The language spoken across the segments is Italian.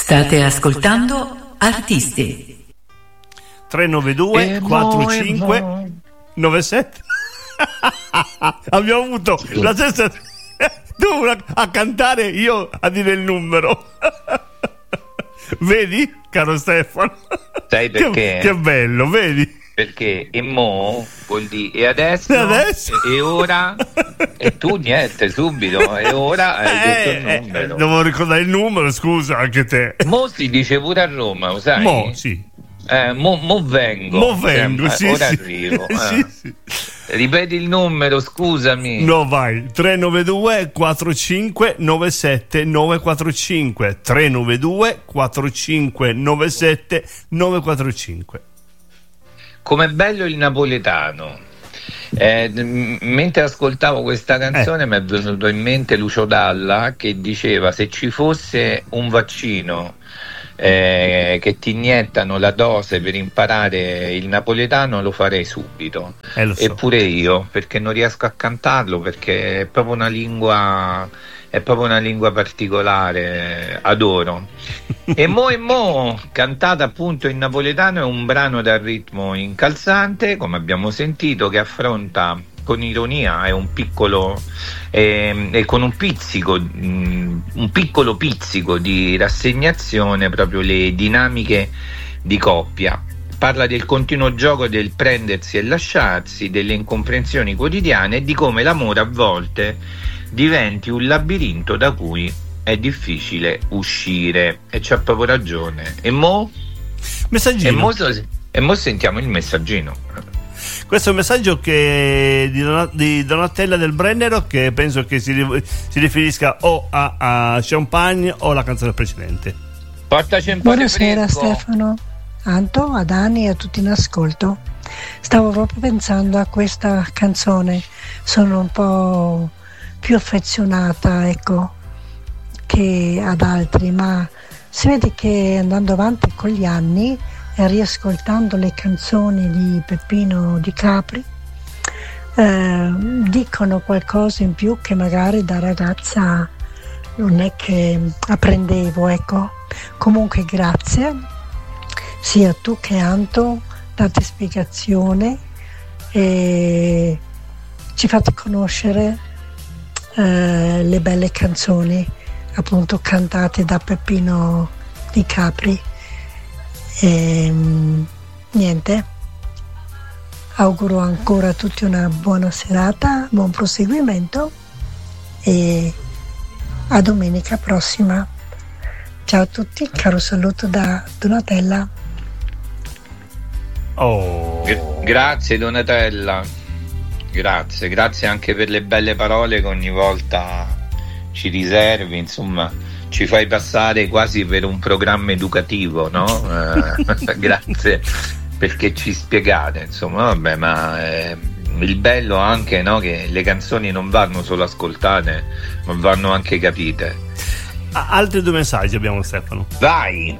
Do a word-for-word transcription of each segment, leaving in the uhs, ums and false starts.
State ascoltando Artisti. tre nove due quattro cinque nove sette Abbiamo avuto la stessa, tu a cantare, io a dire il numero. Vedi, caro Stefano? Sai perché? Che, che bello, vedi? Perché e mo vuol dire e adesso, e, adesso? e, e ora e tu niente subito e ora hai eh, detto il numero. Eh, devo ricordare il numero, scusa, anche te. Mo si dice pure a Roma, lo sai? Mo, sì. Eh, mo, mo vengo. Mo vengo, cioè, sì, ora sì. arrivo. Eh. sì, sì. Ripeti il numero, scusami. No, vai. tre nove due quattro cinque nove sette nove quattro cinque tre nove due quattro cinque nove sette nove quattro cinque. Com'è bello il napoletano. Eh, m- mentre ascoltavo questa canzone eh. mi è venuto in mente Lucio Dalla che diceva: se ci fosse un vaccino eh, che ti iniettano la dose per imparare il napoletano, lo farei subito. Eh, lo so. Eppure io, perché non riesco a cantarlo, perché è proprio una lingua è proprio una lingua particolare, adoro. E mo e mo, cantata appunto in napoletano, è un brano dal ritmo incalzante, come abbiamo sentito, che affronta con ironia e un piccolo eh, e con un pizzico mh, un piccolo pizzico di rassegnazione proprio le dinamiche di coppia. Parla del continuo gioco del prendersi e lasciarsi, delle incomprensioni quotidiane e di come l'amore a volte diventi un labirinto da cui è difficile uscire. E c'ha proprio ragione. E mo? Messaggino. E mo, e mo sentiamo il messaggino. Questo è un messaggio che di, Donat- di Donatella del Brennero, che penso che si, si riferisca o a, a Champagne o alla canzone precedente. Portaci un po' Buonasera di fresco. Stefano, Anto, a Dani e a tutti in ascolto. Stavo proprio pensando a questa canzone, sono un po' più affezionata, ecco, che ad altri, ma si vede che andando avanti con gli anni e riascoltando le canzoni di Peppino Di Capri eh, dicono qualcosa in più che magari da ragazza non è che apprendevo, ecco. Comunque grazie sia tu che Anto, date spiegazione e ci fate conoscere eh, le belle canzoni appunto cantate da Peppino Di Capri. E, niente, auguro ancora a tutti una buona serata, buon proseguimento e a domenica prossima. Ciao a tutti, caro saluto da Donatella. Oh. Gra- grazie Donatella, grazie, grazie anche per le belle parole che ogni volta ci riservi, insomma ci fai passare quasi per un programma educativo, no? Eh, grazie perché ci spiegate, insomma, vabbè, ma eh, il bello anche, no, che le canzoni non vanno solo ascoltate, ma vanno anche capite. Ah, altri due messaggi abbiamo, Stefano. Vai!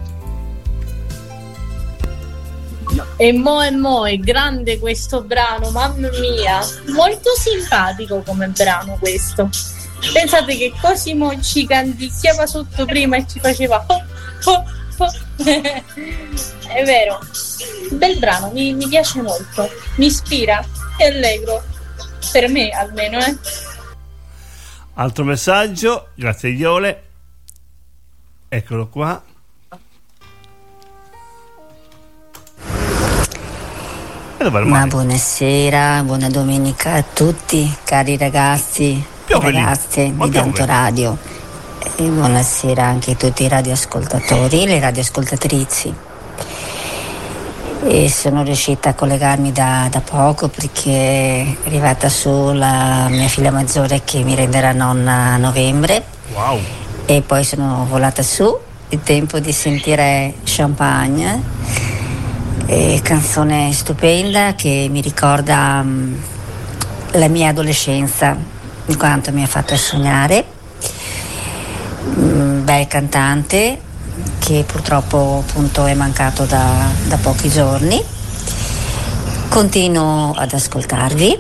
E mo e mo è grande questo brano, mamma mia, molto simpatico come brano questo. Pensate che Cosimo ci canticchiava sotto prima e ci faceva oh, oh, oh. È vero, bel brano, mi, mi piace molto, mi ispira, è allegro, per me almeno, eh. Altro messaggio, grazie Iole, eccolo qua. Ma buonasera, buona domenica a tutti, cari ragazzi e ragazze di Tanto Radio, e buonasera anche a tutti i radioascoltatori e le radioascoltatrici. E sono riuscita a collegarmi da, da poco perché è arrivata su la mia figlia maggiore che mi renderà nonna a novembre. Wow. E poi sono volata su, il tempo di sentire Champagne. E canzone stupenda che mi ricorda um, la mia adolescenza, in quanto mi ha fatto sognare. Un bel cantante che purtroppo appunto è mancato da, da pochi giorni. Continuo ad ascoltarvi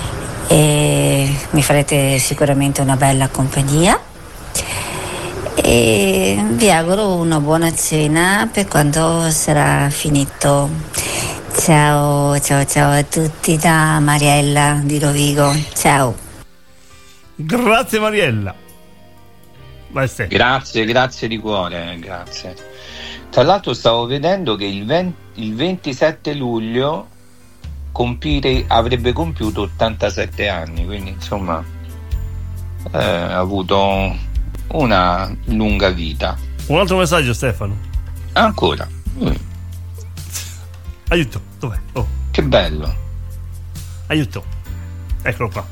e mi farete sicuramente una bella compagnia. E e vi auguro una buona cena per quando sarà finito. Ciao, ciao, ciao a tutti da Mariella di Rovigo. Ciao. Grazie Mariella. Grazie, grazie di cuore, grazie. Tra l'altro stavo vedendo che il, venti, il ventisette luglio compire, avrebbe compiuto ottantasette anni, quindi insomma eh, ha avuto una lunga vita. Un altro messaggio, Stefano. Ancora. Mm. Aiuto, dov'è? Oh. Che bello. Aiuto. Eccolo qua.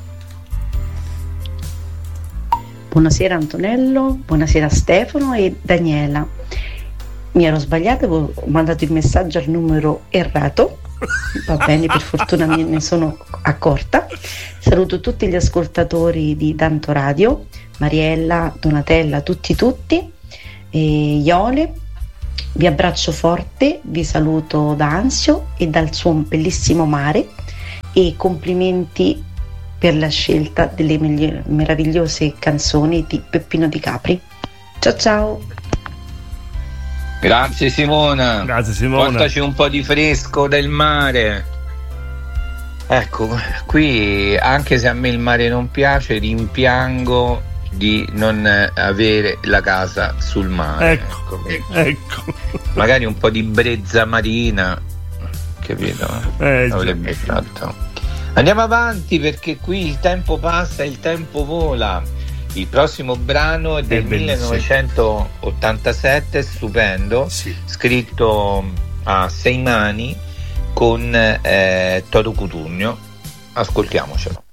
Buonasera Antonello, buonasera Stefano e Daniela. Mi ero sbagliata, avevo mandato il messaggio al numero errato. Va bene, per fortuna me ne sono accorta. Saluto tutti gli ascoltatori di Tanto Radio, Mariella, Donatella, tutti tutti, e Iole. Vi abbraccio forte, vi saluto da Anzio e dal suo bellissimo mare e complimenti per la scelta delle megli- meravigliose canzoni di Peppino Di Capri. Ciao ciao. Grazie Simona. Grazie Simona. Portaci un po' di fresco del mare. Ecco, qui anche se a me il mare non piace, rimpiango di non avere la casa sul mare. Ecco, ecco. ecco. Magari un po' di brezza marina, capito? Eh, Avrebbe fatto. Andiamo avanti perché qui il tempo passa e il tempo vola. Il prossimo brano è del è millenovecentottantasette, stupendo, sì. Scritto a sei mani con eh, Toto Cutugno. Ascoltiamocelo.